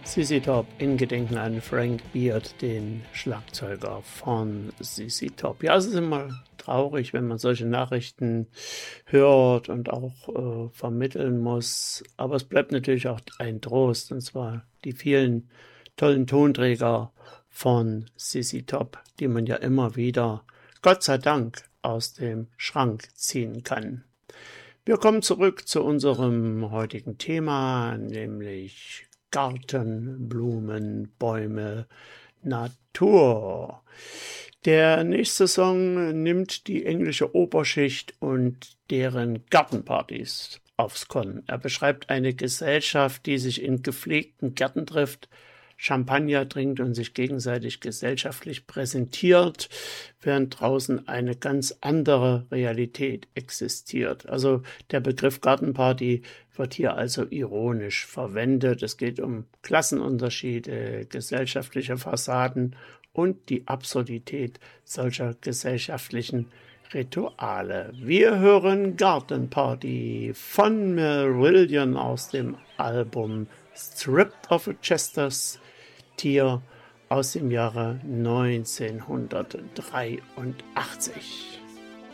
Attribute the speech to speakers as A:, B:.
A: ZZ Top in Gedenken an Frank Beard, den Schlagzeuger von ZZ Top. Ja, es ist immer traurig, wenn man solche Nachrichten hört und auch vermitteln muss. Aber es bleibt natürlich auch ein Trost, und zwar die vielen tollen Tonträger von ZZ Top, die man ja immer wieder, Gott sei Dank, aus dem Schrank ziehen kann. Wir kommen zurück zu unserem heutigen Thema, nämlich Garten, Blumen, Bäume, Natur. Der nächste Song nimmt die englische Oberschicht und deren Gartenpartys aufs Korn. Er beschreibt eine Gesellschaft, die sich in gepflegten Gärten trifft, Champagner trinkt und sich gegenseitig gesellschaftlich präsentiert, während draußen eine ganz andere Realität existiert. Also der Begriff Gartenparty wird hier also ironisch verwendet. Es geht um Klassenunterschiede, gesellschaftliche Fassaden und die Absurdität solcher gesellschaftlichen Rituale. Wir hören Gartenparty von Marillion aus dem Album Stripped of a Chester's Tear aus dem Jahre 1983.